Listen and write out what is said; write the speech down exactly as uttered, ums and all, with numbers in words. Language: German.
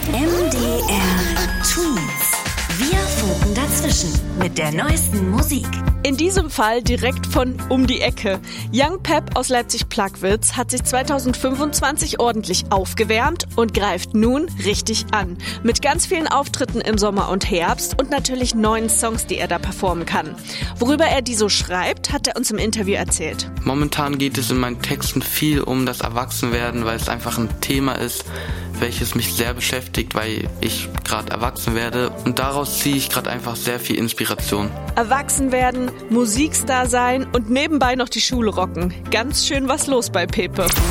M D R Twins. Wir funken dazwischen mit der neuesten Musik. In diesem Fall direkt von um die Ecke. Young Pep aus Leipzig-Plagwitz hat sich zweitausendfünfundzwanzig ordentlich aufgewärmt und greift nun richtig an. Mit ganz vielen Auftritten im Sommer und Herbst und natürlich neuen Songs, die er da performen kann. Worüber er die so schreibt, hat er uns im Interview erzählt. Momentan geht es in meinen Texten viel um das Erwachsenwerden, weil es einfach ein Thema ist, welches mich sehr beschäftigt, weil ich gerade erwachsen werde. Und daraus ziehe ich gerade einfach sehr viel Inspiration. Erwachsen werden, Musikstar sein und nebenbei noch die Schule rocken. Ganz schön was los bei Pepe.